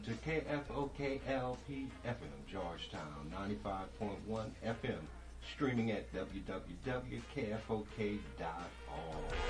to KFOKLP FM, Georgetown 95.1 FM, streaming at www.kfok.org.